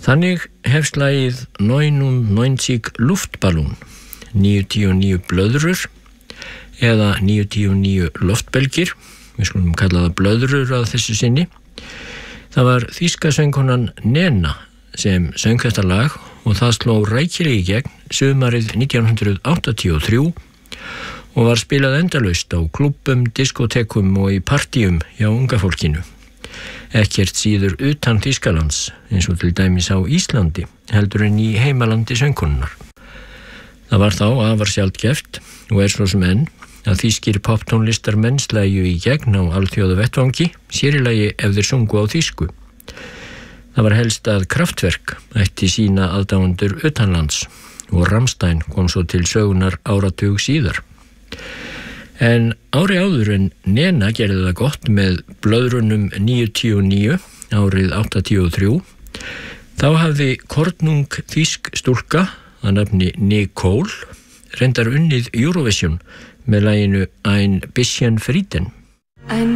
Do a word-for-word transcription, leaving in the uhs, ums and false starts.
Þannig hefst lagið neunundneunzig Luftballon, níutíu og níu blöðrur eða níutíu og níu loftbelgir, við skulum kalla það blöðrur að þessu sinni. Það var þýska söngkonan Nena sem söng þetta lag og það sló rækilega í gegn sumarið nítján hundruð áttatíu og þrjú og var spilað endalaust á klúbbum, diskotekum og í partíum hjá unga fólkinu. Ekkert síður utan Þýskalands, eins og til dæmis á Íslandi, heldur en í heimalandi söngkonunnar. Það var þá afar sjaldgæft og er svo sem enn að þýskir poptónlistar menn slæju í gegn á alþjóða vettvangi, sér í lagi ef þeir sungu á þýsku. Það var helst að Kraftwerk ætti sína aðdáendur utanlands og Rammstein kom svo til sögunar áratug síðar. En ári áður en Nena gerði það gott með blöðrunum níutíu og níu árið áttatíu og þrjú, þá hafði kornung þýsk stúlka að nafni Nicole reyndar unnið Eurovision með laginu Ein bisschen Frieden.